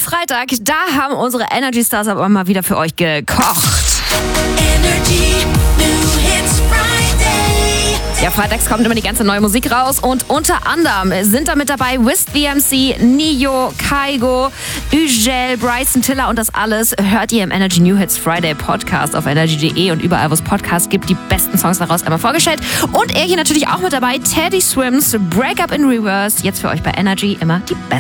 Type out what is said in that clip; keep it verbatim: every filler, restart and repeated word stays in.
Freitag, da haben unsere Energy Stars aber mal wieder für euch gekocht. Energy New Hits Friday. Ja, freitags kommt immer die ganze neue Musik raus und unter anderem sind da mit dabei Wiz B M C, Nio, Kygo, Ugel, Bryson Tiller und das alles hört ihr im Energy New Hits Friday Podcast auf energy punkt de und überall, wo es Podcasts gibt, die besten Songs daraus einmal vorgestellt. Und er hier natürlich auch mit dabei, Teddy Swims, Break Up in Reverse, jetzt für euch bei Energy immer die besten